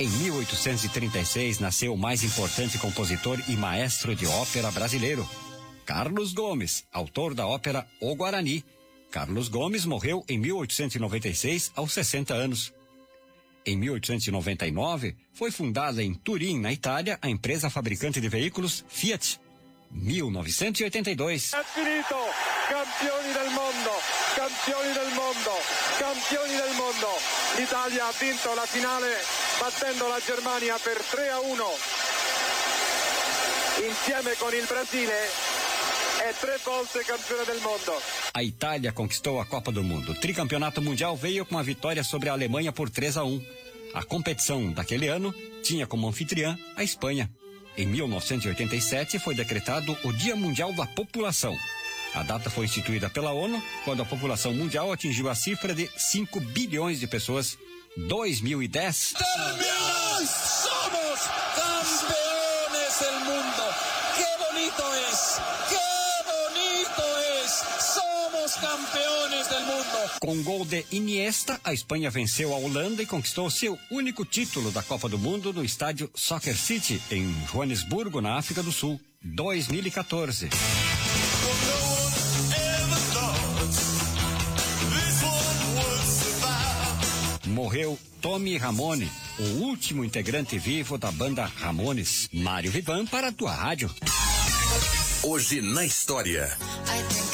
Em 1836 nasceu o mais importante compositor e maestro de ópera brasileiro, Carlos Gomes, autor da ópera O Guarani. Carlos Gomes morreu em 1896 aos 60 anos. Em 1899 foi fundada em Turim, na Itália, a empresa fabricante de veículos Fiat. 1982. È finito, campioni del mondo, campioni del mondo, campioni del mondo. L'Italia ha vinto la finale battendo la Germania per 3-1. Insieme con il Brasile è 3 volte campione del mondo. A Itália conquistou a Copa do Mundo. O tricampeonato mundial veio com a vitória sobre a Alemanha por 3-1. A competição daquele ano tinha como anfitriã a Espanha. Em 1987 foi decretado o Dia Mundial da População. A data foi instituída pela ONU quando a população mundial atingiu a cifra de 5 bilhões de pessoas. 2010. ¡Campeones! ¡Somos campeones del mundo! ¡Qué bonito es! ¡Qué bonito es! ¡Somos campeones del mundo! Com gol de Iniesta, a Espanha venceu a Holanda e conquistou seu único título da Copa do Mundo no estádio Soccer City, em Joanesburgo, na África do Sul, 2014. Morreu Tommy Ramone, o último integrante vivo da banda Ramones. Mário Vivan para a tua rádio. Hoje na história.